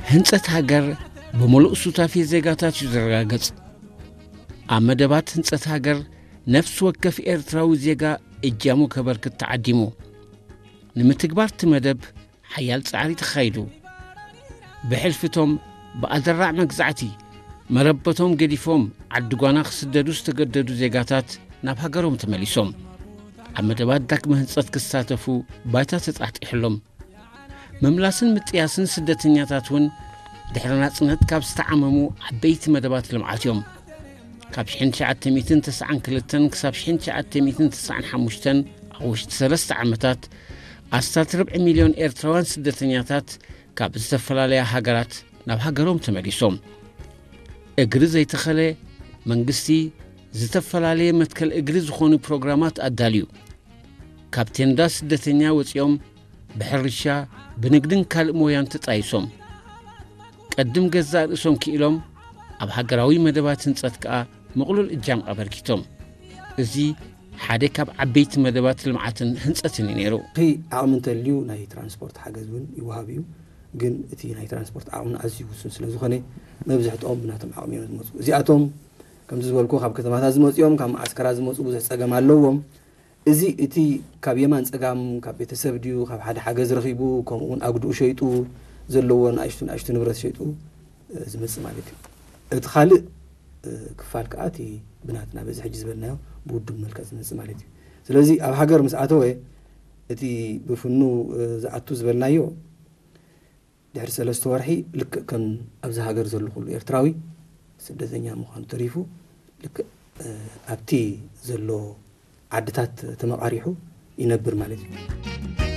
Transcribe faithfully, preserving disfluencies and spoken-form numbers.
ህንጸት ሃገር በመልኡ ሱታፊ ዜጋታት ይዘረጋገጽ አመደባት ህንጸት ሃገር ነፍስ ወከፍ ኤርትራዊ ዜጋ እጃሙ ከበርክት ተዓዲሙ ንምትግባር ትመደብ ሓያል ጻዕሪ ተኻይዱ ብሕልፍቶም በአልደራዕ መግዛዕቲ መረበቶም ገዲፎም ዓድጓና ክስደዱ ዝተገደዱ ዜጋታት ናብ ሃገሮም ተመሊሶም አመደባት ዳግመ ህንጸት ክሳተፉ ባይታ ተጻሕጢሕሎም መምላስን ምጥያስን ስደተኛታትን ድሕረ ናጽነት ካብ ዝተዓመሙ ዓበይቲ መደባት ልምዓት እዮም ካብ ሺሕ ትሽዓተ ሚእትን ትስዓን ክልተን ክሳብ ሺሕ ትሽዓተ ሚእትን ትስዓን ሓሙሽተን ኣብ ውሽጢ ሰለስተ ዓመታት ኣስታት ርብዒ ሚልዮን ኤርትራውያን ስደተኛታት ካብ ዝተፈላለያ ሃገራት ናብ ሃገሮም ተመሊሶም እግሪ ዘይተኸለ መንግስቲ ዝተፈላለየ መትከል እግሪ ዝኾኑ ፕሮግራማት ኣዳልዩ ካብ ቴንዳ ስደተኛ ወፂኦም ብሕርሻ ብንግድን ካልእ ሞያን ተጣይሶም ቀድም ገዛእ ርእሶም ክኢሎም ኣብ ሃገራዊ መደባት ህንጸት ከኣ ምቕሉል እጃም ኣበርኪቶም እዚ ሓደ ካብ ዓበይቲ መደባት ልምዓትን ህንጸትን ነይሩ ኺ ዓቕምንተልዩ ናይ ትራንስፖርት ሓገዝ እውን ይወሃብ እዩ ግን እቲ ናይ ትራንስፖርት ዓቕምን ኣዝዩ ውሱን ስለ ዝኾነ መብዛሕትኦም ብናቶም ዓቕሚ እዮም ዝመፁ እዚኣቶም ከምዚ ዝበልኩ ካብ ከተማታት ዝመፁ እዮም ካብ ማዓስከራ ዝመፁ ብዙሕ ፀገም ኣለዎም እዚ እቲ ካብ የማን ፀጋም ካብ ቤተሰብ ድዩ ካብ ሓደ ሓገዝ ረኺቡ ከምኡ እውን ኣግድኡ ሸይጡ ዘለዎን ኣሽቱ ኣሽቱ ንብረት ሸይጡ ዝመጽእ ማለት እዩ እቲ ካልእ ክፋል ከዓ እቲ ብናትና በዚ ሕጂ ዝበልናዮ ብውድብ መልክዕ ዝመጽእ ማለት እዩ ስለዚ ኣብ ሃገር ምስ ኣተወ እቲ ብፍኑ ዝኣቱ ዝበልናዮ ድሕሪ ሰለስተ ወርሒ ልክዕ ከም ኣብዚ ሃገር ዘሎ ኩሉ ኤርትራዊ ስደተኛ ምዃኑ ተሪፉ ልክዕ ኣብቲ ዘሎ ዓድታት ተመቃሪሑ ይነብር ማለት እዩ